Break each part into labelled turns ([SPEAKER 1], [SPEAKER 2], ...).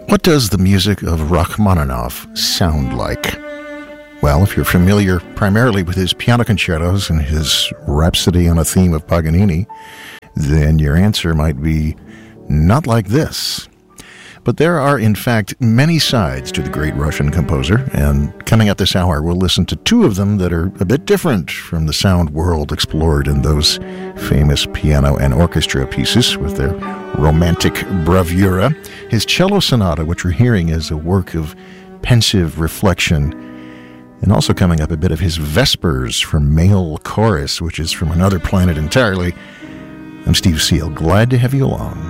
[SPEAKER 1] What does the music of Rachmaninoff sound like? Well, if you're familiar primarily with his piano concertos and his Rhapsody on a Theme of Paganini, then your answer might be not like this. But there are, in fact, many sides to the great Russian composer, and coming up this hour, we'll listen to two of them that are a bit different from the sound world explored in those famous piano and orchestra pieces with their romantic bravura. His cello sonata, which we're hearing, is a work of pensive reflection, and also coming up a bit of his Vespers for male chorus, which is from another planet entirely. I'm Steve Seal, glad to have you along.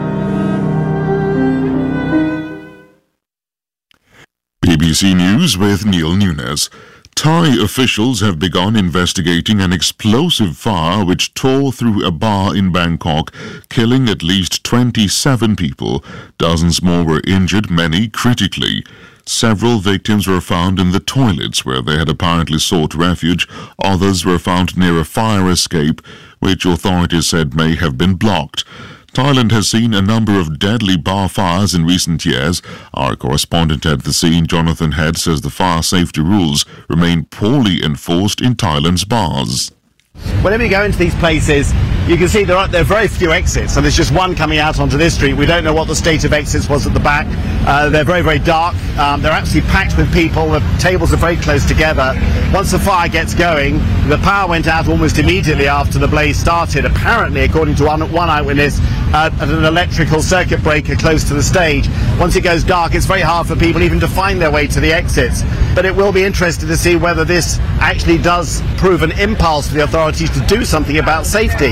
[SPEAKER 2] BBC News with Neil Nunes. Thai officials have begun investigating an explosive fire which tore through a bar in Bangkok, killing at least 27 people. Dozens more were injured, many critically. Several victims were found in the toilets where they had apparently sought refuge. Others were found near a fire escape, which authorities said may have been blocked. Thailand has seen a number of deadly bar fires in recent years. Our correspondent at the scene, Jonathan Head, says the fire safety rules remain poorly enforced in Thailand's bars.
[SPEAKER 3] Whenever you go into these places, you can see there are very few exits, and there's just one coming out onto this street. We don't know what the state of exits was at the back. They're very, very dark. They're absolutely packed with people. The tables are very close together. Once the fire gets going, the power went out almost immediately after the blaze started, apparently, according to one eyewitness, at an electrical circuit breaker close to the stage. Once it goes dark, it's very hard for people even to find their way to the exits. But it will be interesting to see whether this actually does prove an impulse for the authorities to do something about safety.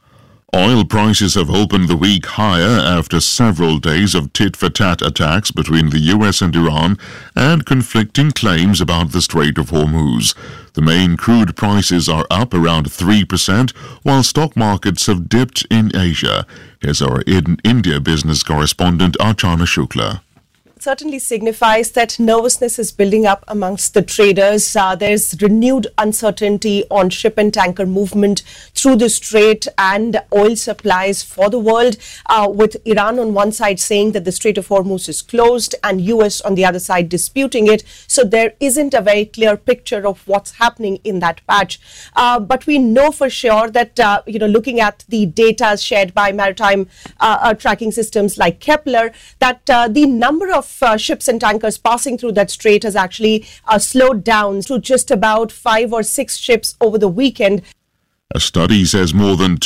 [SPEAKER 2] Oil prices have opened the week higher after several days of tit-for-tat attacks between the US and Iran and conflicting claims about the Strait of Hormuz. The main crude prices are up around 3%, while stock markets have dipped in Asia. Here's our India business correspondent Archana Shukla.
[SPEAKER 4] Certainly signifies that nervousness is building up amongst the traders. There's renewed uncertainty on ship and tanker movement through the strait and oil supplies for the world, with Iran on one side saying that the Strait of Hormuz is closed and US on the other side disputing it. So there isn't a very clear picture of what's happening in that patch. But we know for sure that, looking at the data shared by maritime tracking systems like Kepler, that the number of ships and tankers passing through that strait has actually slowed down to just about 5 or 6 ships over the weekend.
[SPEAKER 2] A study says more than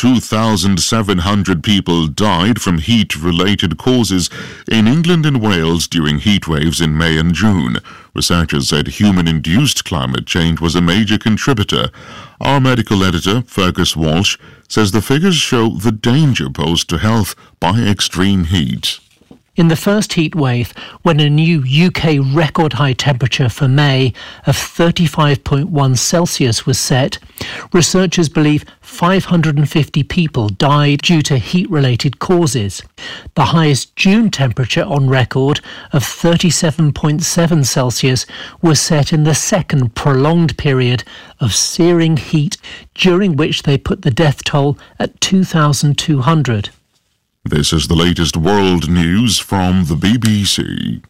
[SPEAKER 2] 2,700 people died from heat-related causes in England and Wales during heat waves in May and June. Researchers said human-induced climate change was a major contributor. Our medical editor, Fergus Walsh, says the figures show the danger posed to health by extreme heat.
[SPEAKER 5] In the first heat wave, when a new UK record high temperature for May of 35.1 Celsius was set, researchers believe 550 people died due to heat-related causes. The highest June temperature on record of 37.7 Celsius was set in the second prolonged period of searing heat, during which they put the death toll at 2,200.
[SPEAKER 2] This is the latest world news from the BBC.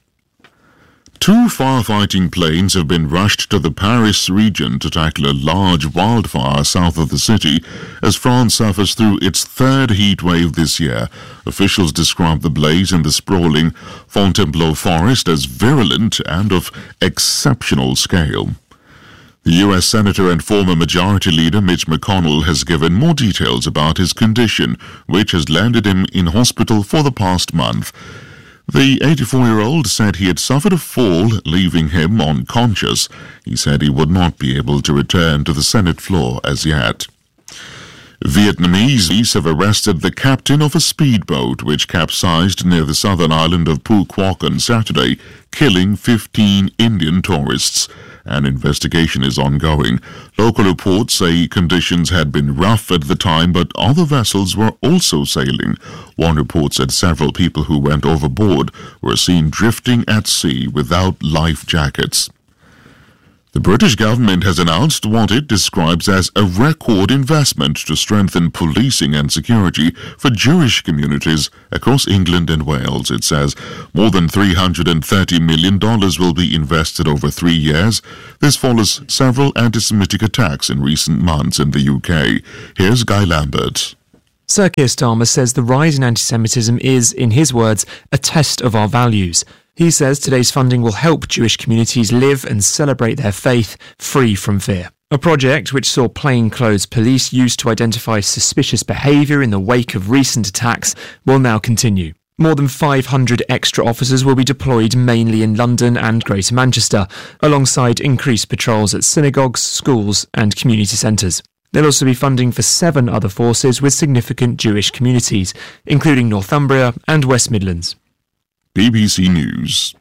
[SPEAKER 2] 2 firefighting planes have been rushed to the Paris region to tackle a large wildfire south of the city as France suffers through its 3rd heat wave this year. Officials describe the blaze in the sprawling Fontainebleau forest as virulent and of exceptional scale. The U.S. Senator and former Majority Leader Mitch McConnell has given more details about his condition, which has landed him in hospital for the past month. The 84-year-old said he had suffered a fall, leaving him unconscious. He said he would not be able to return to the Senate floor as yet. Vietnamese police have arrested the captain of a speedboat which capsized near the southern island of Phu Quoc on Saturday, killing 15 Indian tourists. An investigation is ongoing. Local reports say conditions had been rough at the time, but other vessels were also sailing. One report said several people who went overboard were seen drifting at sea without life jackets. The British government has announced what it describes as a record investment to strengthen policing and security for Jewish communities across England and Wales. It says more than $330 million will be invested over 3 years. This follows several anti-Semitic attacks in recent months in the UK. Here's Guy Lambert.
[SPEAKER 6] Sir Keir Starmer says the rise in anti-Semitism is, in his words, a test of our values. He says today's funding will help Jewish communities live and celebrate their faith free from fear. A project which saw plainclothes police used to identify suspicious behaviour in the wake of recent attacks will now continue. More than 500 extra officers will be deployed mainly in London and Greater Manchester, alongside increased patrols at synagogues, schools and community centres. There'll also be funding for 7 other forces with significant Jewish communities, including Northumbria and West Midlands.
[SPEAKER 2] BBC News.